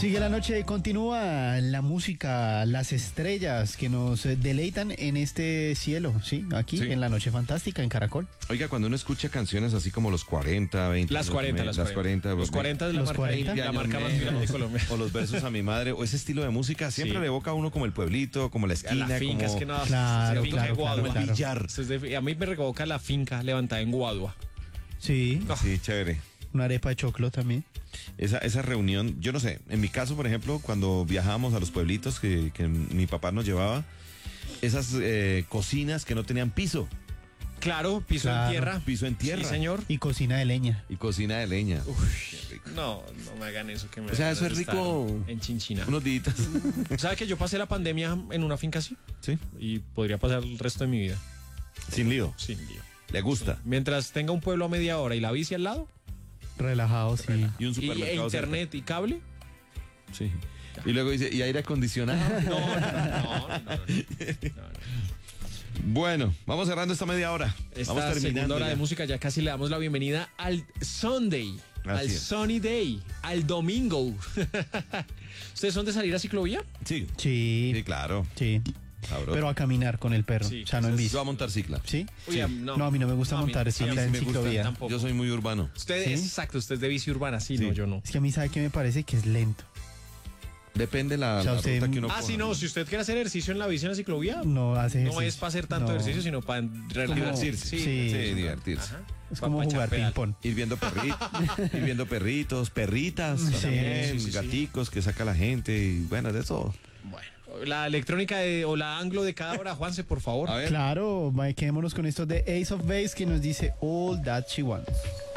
Sigue la noche y continúa la música, las estrellas que nos deleitan en este cielo, ¿sí? Aquí Sí. en la noche fantástica en Caracol. Oiga, cuando uno escucha canciones así como los 40, 20... Las 40. Los 40 Los 40 es la Los marca, 40. la marca más grande de Colombia. O los versos a mi madre, o ese estilo de música siempre Sí. le evoca a uno como el pueblito, como la A esquina, la finca, como es que no, Claro, es de finca claro, de Guadua. claro, claro. billar. Eso es a mí me revoca la finca levantada en Guadua. Sí, Sí, chévere. una arepa de choclo también. Esa reunión, yo no sé, en mi caso, por ejemplo, cuando viajábamos a los pueblitos que mi papá nos llevaba, esas cocinas que no tenían piso, Claro, piso Claro. en tierra. piso en tierra. Sí, señor. Y cocina de leña. Y cocina de leña. No me hagan eso. Que me O sea, hagan eso es estar rico. En Chinchina. Unos días. ¿Sabe que yo pasé la pandemia en una finca así? Sí. Y podría pasar el resto de mi vida Sin lío. sin lío. Le gusta. Mientras tenga un pueblo a media hora y la bici al lado, Relajado, sí. Y un y supermercado. internet y cable. cerca. Sí. Y luego dice, ¿y aire acondicionado? No. Bueno, vamos cerrando esta media hora. Esta Vamos segunda terminando. hora ya. de música ya casi le damos la bienvenida al Sunday, Así al es. Sunny Day, al domingo. ¿Ustedes son de salir a ciclovía? Sí. Sí, Sí, claro. sí. Sabroso. Pero a caminar con el perro, Sí, o sea, no en entonces bici. Yo voy a montar cicla. ¿Sí? Uy, Sí. No, a mí no me gusta a mí- montar a cicla mí sí en me gusta ciclovía. tampoco. Yo soy muy urbano. Usted, ¿Sí? exacto, usted es de bici urbana, sí, Sí. no, yo no. Es que a mí sabe que me parece que es lento. Depende la, O sea, la usted- ruta que uno Ah, coja. sí, no, si usted quiere hacer ejercicio en la bici en la ciclovía, No hace no ejercicio. es para hacer tanto No. ejercicio, sino para Divertirse. Sí, Sí. divertirse. Ajá. Es Pa- como pa' jugar echar pedal. ping-pong. Ir viendo perritos, ir viendo perritos, perritas, Sí, también, sí. gaticos que saca la gente y bueno, de eso. Bueno, la electrónica o la anglo de cada hora, Juanse, por favor. A ver. Claro, quedémonos con esto de Ace of Base que nos dice All That She Wants.